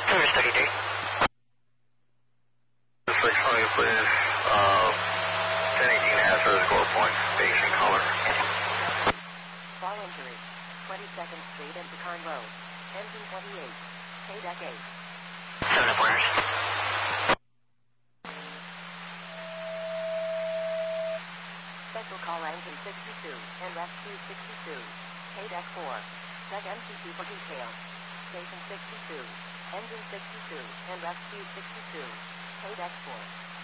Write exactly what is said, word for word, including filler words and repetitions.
Clear steady date. six twenty, please. Uh, ten eighteen hazard score point, station color. Fall injury. twenty-second Street and Pecan Road. Engine twenty-eight. K D E C eight. seven pointers. Special call engine sixty-two and rescue sixty-two. K D E C four. Check M T C for details. Station sixty-two. Engine sixty-two and rescue sixty-two. K D E C four.